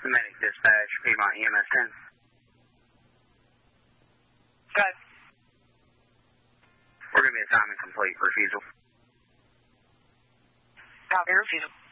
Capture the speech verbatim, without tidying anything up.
Medic Dispatch, Piedmont E M S ten. Good. We're going to be assignment complete, refusal. Copy, refusal.